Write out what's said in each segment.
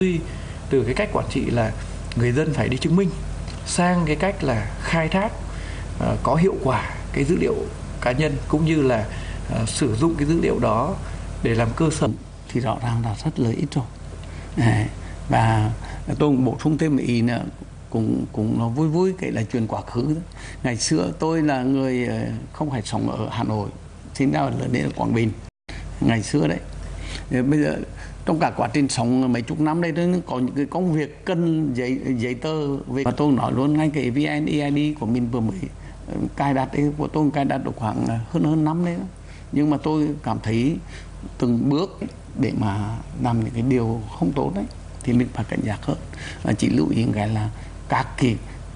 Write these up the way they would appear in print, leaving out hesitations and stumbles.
từ cái cách quản trị là người dân phải đi chứng minh sang cái cách là khai thác có hiệu quả cái dữ liệu cá nhân, cũng như là sử dụng cái dữ liệu đó để làm cơ sở thì rõ ràng là rất lợi ích rồi. Và tôi cũng bổ sung thêm một ý nữa, cũng nó vui cái là chuyện quá khứ đó. Ngày xưa tôi là người không phải sống ở Hà Nội, sinh ra lớn lên ở Quảng Bình ngày xưa đấy. Bây giờ trong cả quá trình sống mấy chục năm đây, có những cái công việc cần giấy tờ về, và tôi nói luôn ngay cái VNeID của mình vừa mới cài đặt ấy, của tôi cài đặt được khoảng hơn năm đấy đó. Nhưng mà tôi cảm thấy từng bước để mà làm những cái điều không tốt đấy thì mình phải cảnh giác hơn. Và chỉ lưu ý cái là các cái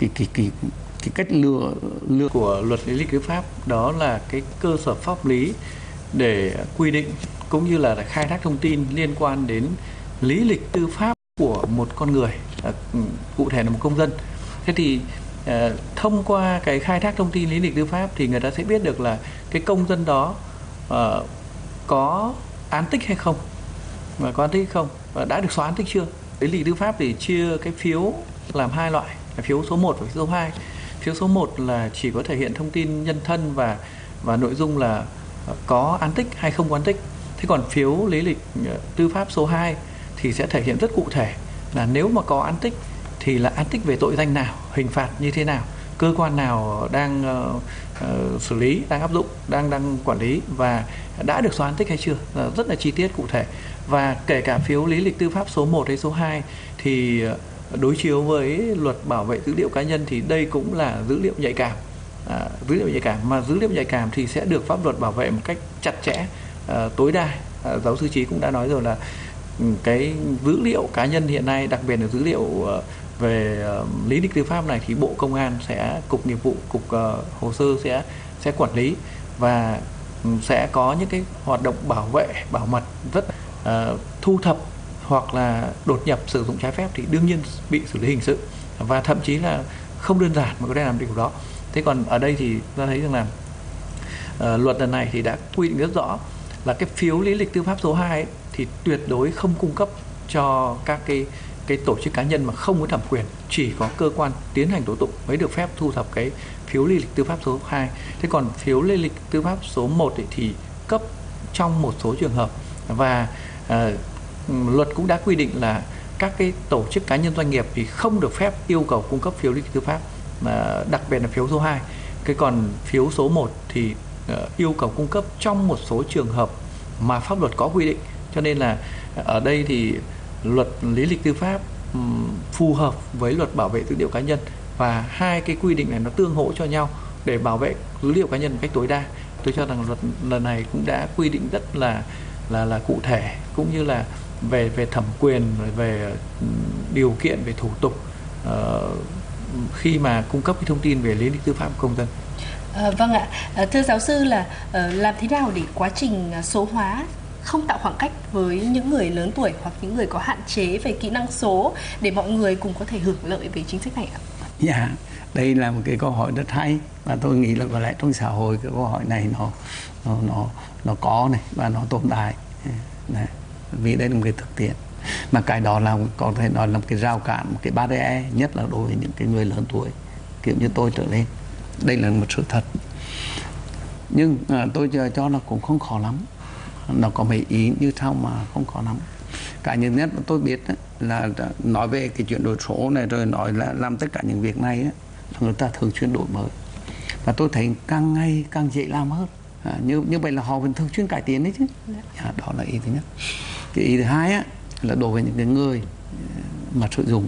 cách lừa của luật lý lịch tư pháp, đó là cái cơ sở pháp lý để quy định cũng như là khai thác thông tin liên quan đến lý lịch tư pháp của một con người, cụ thể là một công dân. Thế thì thông qua cái khai thác thông tin lý lịch tư pháp thì người ta sẽ biết được là cái công dân đó có án tích hay không, và có án tích hay không, và đã được xóa án tích chưa. Lý lịch tư pháp thì chia cái phiếu làm hai loại, là phiếu số 1 và phiếu số 2. Phiếu số 1 là chỉ có thể hiện thông tin nhân thân và nội dung là có án tích hay không có án tích. Thế còn phiếu lý lịch tư pháp số 2 thì sẽ thể hiện rất cụ thể là nếu mà có án tích thì là án tích về tội danh nào, hình phạt như thế nào, cơ quan nào đang xử lý, đang áp dụng, đang quản lý, và đã được xóa án tích hay chưa, rất là chi tiết cụ thể. Và kể cả phiếu lý lịch tư pháp số 1 hay số 2 thì đối chiếu với luật bảo vệ dữ liệu cá nhân thì đây cũng là dữ liệu nhạy cảm. Dữ liệu nhạy cảm, mà dữ liệu nhạy cảm thì sẽ được pháp luật bảo vệ một cách chặt chẽ, tối đa. Giáo sư Trí cũng đã nói rồi là cái dữ liệu cá nhân hiện nay, đặc biệt là dữ liệu về lý lịch tư pháp này, thì Bộ Công an sẽ, cục nghiệp vụ, cục hồ sơ sẽ quản lý, và sẽ có những cái hoạt động bảo vệ, bảo mật rất thu thập hoặc là đột nhập sử dụng trái phép thì đương nhiên bị xử lý hình sự, và thậm chí là không đơn giản mà có thể làm điều đó. Thế còn ở đây thì ta thấy rằng là luật lần này thì đã quy định rất rõ là cái phiếu lý lịch tư pháp số 2 ấy, thì tuyệt đối không cung cấp cho các cái tổ chức cá nhân mà không có thẩm quyền, chỉ có cơ quan tiến hành tố tụng mới được phép thu thập cái phiếu lý lịch tư pháp số 2. Thế còn phiếu lý lịch tư pháp số 1 ấy thì cấp trong một số trường hợp, và luật cũng đã quy định là các cái tổ chức cá nhân doanh nghiệp thì không được phép yêu cầu cung cấp phiếu lý lịch tư pháp, đặc biệt là phiếu số 2. Cái còn phiếu số 1 thì yêu cầu cung cấp trong một số trường hợp mà pháp luật có quy định. Cho nên là ở đây thì luật lý lịch tư pháp phù hợp với luật bảo vệ dữ liệu cá nhân, và hai cái quy định này nó tương hỗ cho nhau để bảo vệ dữ liệu cá nhân một cách tối đa. Tôi cho rằng luật lần này cũng đã quy định rất là cụ thể, cũng như là về thẩm quyền, về điều kiện, về thủ tục khi mà cung cấp cái thông tin về lý lịch tư pháp của công dân. Vâng ạ, thưa giáo sư, là làm thế nào để quá trình số hóa không tạo khoảng cách với những người lớn tuổi hoặc những người có hạn chế về kỹ năng số để mọi người cùng có thể hưởng lợi về chính sách này ạ? Dạ, đây là một cái câu hỏi rất hay, và tôi nghĩ là có lẽ trong xã hội cái câu hỏi này nó có này, và nó tồn tại này, vì đây là một cái thực tiễn, mà cái đó là có thể nói là một cái rào cản, một cái barrier, nhất là đối với những cái người lớn tuổi kiểu như tôi trở lên. Đây là một sự thật, nhưng tôi cho nó cũng không khó lắm. Nó có mấy ý như sau mà không khó lắm. Cái nhân nhất tôi biết là nói về cái chuyển đổi số này, rồi nói là làm tất cả những việc này là người ta thường xuyên đổi mới, và tôi thấy càng ngày càng dễ làm hơn. Như vậy là họ vẫn thường xuyên cải tiến đấy chứ. Đó là ý thứ nhất. Cái ý thứ hai là đối với những cái người mà sử dụng,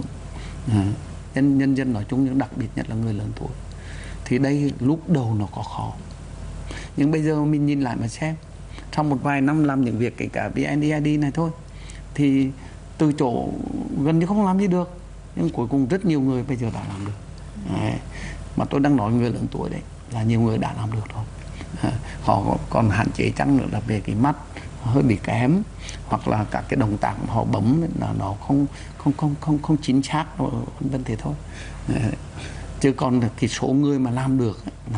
nhân dân nói chung, nhưng đặc biệt nhất là người lớn tuổi, thì đây lúc đầu nó có khó, nhưng bây giờ mình nhìn lại mà xem, trong một vài năm làm những việc kể cả VNeID này thôi, thì từ chỗ gần như không làm gì được, nhưng cuối cùng rất nhiều người bây giờ đã làm được. Mà tôi đang nói người lớn tuổi đấy, là nhiều người đã làm được rồi. Họ còn hạn chế chăng nữa là về cái mắt hơi bị kém, hoặc là các cái động tác họ bấm là nó không chính xác, vân thế thôi. Chứ còn cái số người mà làm được